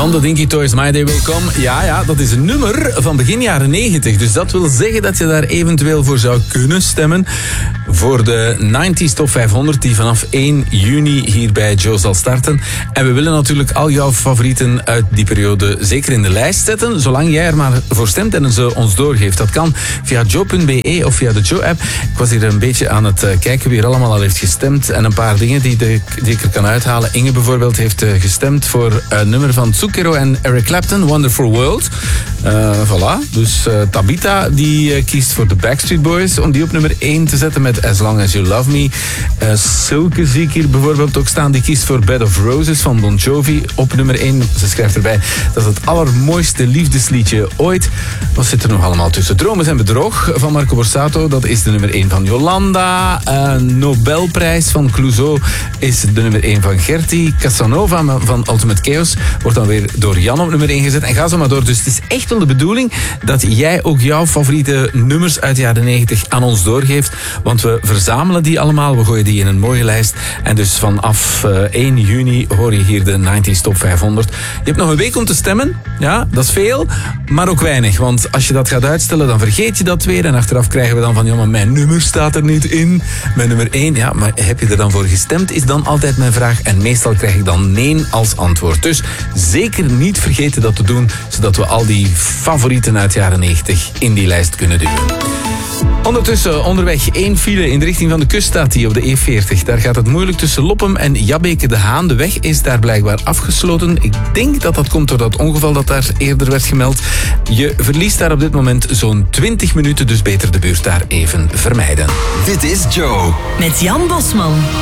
Van de Dinky Toys My Day Will Come. Ja, dat is een nummer van begin jaren 90. Dus dat wil zeggen dat je daar eventueel voor zou kunnen stemmen. Voor de 90s Top 500 die vanaf 1 juni hier bij Joe zal starten. En we willen natuurlijk al jouw favorieten uit die periode zeker in de lijst zetten. Zolang jij er maar voor stemt en ze ons doorgeeft. Dat kan via joe.be of via de Joe-app. Ik was hier een beetje aan het kijken wie er allemaal al heeft gestemd. En een paar dingen die ik er kan uithalen. Inge bijvoorbeeld heeft gestemd voor een nummer van Zucchero en Eric Clapton, Wonderful World. Voilà. Dus Tabitha die kiest voor de Backstreet Boys om die op nummer 1 te zetten met As Long As You Love Me. Silke zie ik hier bijvoorbeeld ook staan. Die kiest voor Bed of Roses van Bon Jovi op nummer 1. Ze schrijft erbij dat het allermooiste liefdesliedje ooit. Wat zit er nog allemaal tussen? Dromen zijn bedrog van Marco Borsato. Dat is de nummer 1 van Jolanda. Nobelprijs van Clouseau is de nummer 1 van Gertie. Casanova van Ultimate Chaos wordt dan weer door Jan op nummer 1 gezet. En ga zo maar door. Dus het is echt wel de bedoeling dat jij ook jouw favoriete nummers uit de jaren 90 aan ons doorgeeft. Want we verzamelen die allemaal. We gooien die in een mooie lijst. En dus vanaf 1 juni hoor je hier de 90s Top 500. Je hebt nog een week om te stemmen. Ja, dat is veel. Maar ook weinig. Want als je dat gaat uitstellen, dan vergeet je dat weer. En achteraf krijgen we dan van, ja, maar mijn nummer staat er niet in. Mijn nummer 1. Ja, maar heb je er dan voor gestemd? Is dan altijd mijn vraag. En meestal krijg ik dan nee als antwoord. Dus zeker niet vergeten dat te doen. Zodat we al die favorieten uit de jaren 90 in die lijst kunnen duwen. Ondertussen onderweg 1 file in de richting van de kust staat die op de E40. Daar gaat het moeilijk tussen Loppem en Jabbeke de Haan. De weg is daar blijkbaar afgesloten. Ik denk dat dat komt door dat ongeval dat daar eerder werd gemeld. Je verliest daar op dit moment zo'n 20 minuten, dus beter de buurt daar even vermijden. Dit is Joe. Met Jan Bosman.